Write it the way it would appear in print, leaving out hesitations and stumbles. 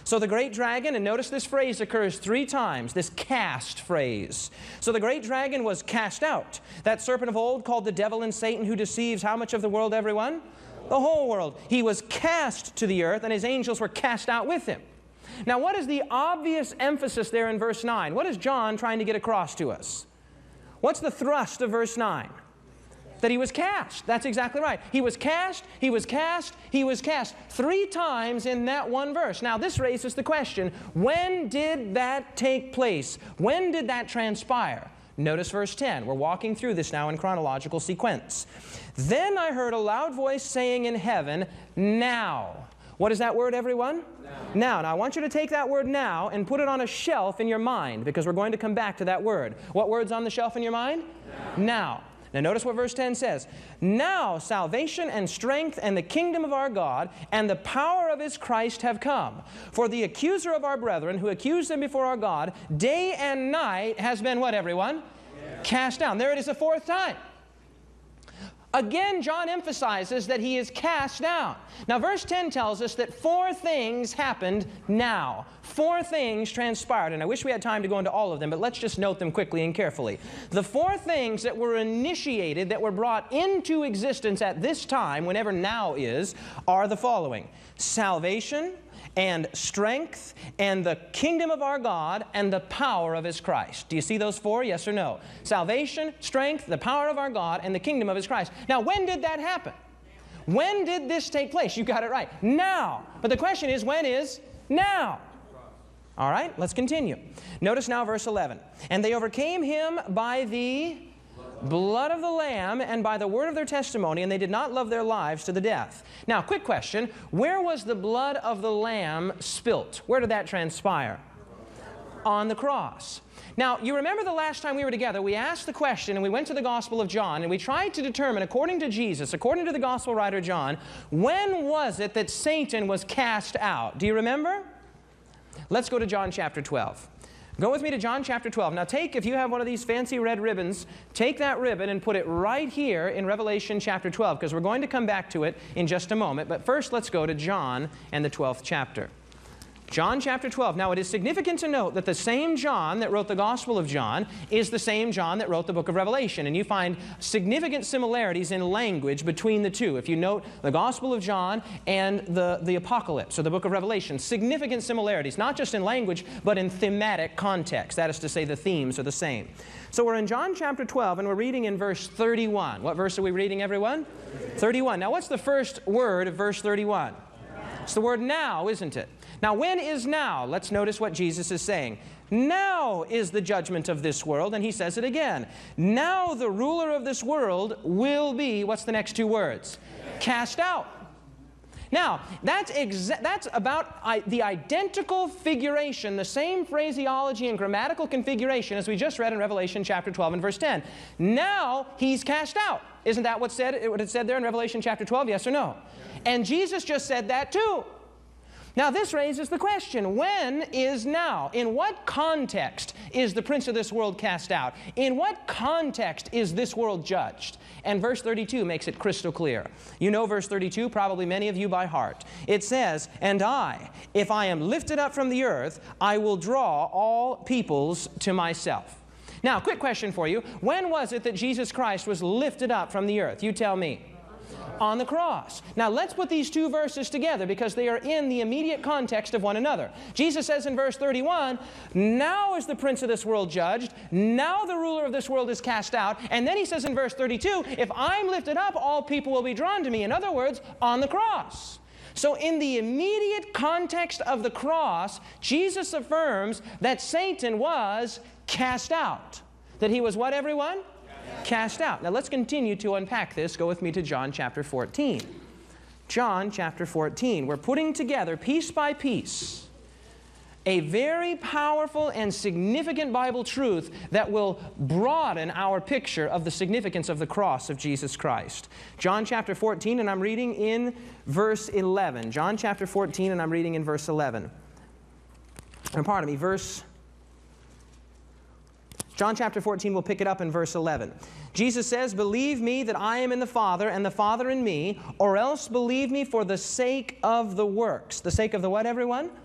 So the great dragon, and notice this phrase occurs 3 times, this cast phrase. So the great dragon was cast out. That serpent of old called the devil and Satan, who deceives how much of the world, everyone? The whole world. He was cast to the earth, and his angels were cast out with him. Now what is the obvious emphasis there in verse 9? What is John trying to get across to us? What's the thrust of verse 9? That he was cast. That's exactly right. He was cast, he was cast, he was cast. 3 times in that one verse. Now this raises the question, when did that take place? When did that transpire? Notice verse 10. We're walking through this now in chronological sequence. Then I heard a loud voice saying in heaven, now. What is that word, everyone? Now. Now I want you to take that word now and put it on a shelf in your mind, because we're going to come back to that word. What word's on the shelf in your mind? Now. Now notice what verse 10 says. Now salvation and strength and the kingdom of our God and the power of His Christ have come. For the accuser of our brethren, who accused them before our God, day and night has been what, everyone? Cast down. There it is the 4th time. Again, John emphasizes that he is cast down. Now, verse 10 tells us that 4 things happened now. 4 things transpired, and I wish we had time to go into all of them, but let's just note them quickly and carefully. The 4 things that were initiated, that were brought into existence at this time, whenever now is, are the following: salvation and strength and the kingdom of our God and the power of His Christ. Do you see those 4? Yes or no? Salvation, strength, the power of our God, and the kingdom of His Christ. Now, when did that happen? When did this take place? You got it right. Now. But the question is, when is now? All right, let's continue. Notice now verse 11. And they overcame him by the blood of the Lamb and by the word of their testimony, and they did not love their lives to the death. Now, quick question. Where was the blood of the Lamb spilt? Where did that transpire? On the cross. Now, you remember the last time we were together, we asked the question, and we went to the Gospel of John, and we tried to determine, according to Jesus, according to the Gospel writer John, when was it that Satan was cast out? Do you remember? Let's go to John chapter 12. Go with me to John chapter 12. Now take, if you have one of these fancy red ribbons, take that ribbon and put it right here in Revelation chapter 12, because we're going to come back to it in just a moment. But first, let's go to John and the 12th chapter. John chapter 12. Now it is significant to note that the same John that wrote the Gospel of John is the same John that wrote the book of Revelation. And you find significant similarities in language between the two. If you note the Gospel of John and the Apocalypse, or the book of Revelation, significant similarities, not just in language, but in thematic context. That is to say, the themes are the same. So we're in John chapter 12, and we're reading in verse 31. What verse are we reading, everyone? 31. Now what's the first word of verse 31? It's the word now, isn't it? Now, when is now? Let's notice what Jesus is saying. Now is the judgment of this world, and He says it again. Now the ruler of this world will be, what's the next 2 words? Cast out. Now, that's about the identical figuration, the same phraseology and grammatical configuration as we just read in Revelation chapter 12 and verse 10. Now He's cast out. Isn't that what it said there in Revelation chapter 12? Yes or no? And Jesus just said that too. Now this raises the question, when is now? In what context is the prince of this world cast out? In what context is this world judged? And verse 32 makes it crystal clear. You know verse 32, probably many of you by heart. It says, and I, if I am lifted up from the earth, I will draw all peoples to myself. Now, quick question for you. When was it that Jesus Christ was lifted up from the earth? You tell me. On the cross. Now let's put these 2 verses together, because they are in the immediate context of one another. Jesus says in verse 31, now is the prince of this world judged, now the ruler of this world is cast out, and then He says in verse 32, if I'm lifted up, all people will be drawn to me. In other words, on the cross. So in the immediate context of the cross, Jesus affirms that Satan was cast out. That he was what, everyone? Cast out. Now let's continue to unpack this. Go with me to John chapter 14. John chapter 14. We're putting together, piece by piece, a very powerful and significant Bible truth that will broaden our picture of the significance of the cross of Jesus Christ. John chapter 14, and I'm reading in verse 11. John chapter 14, and I'm reading in verse 11. Pardon me, John chapter 14, we'll pick it up in verse 11. Jesus says, believe me that I am in the Father, and the Father in me, or else believe me for the sake of the works. The sake of the what, everyone?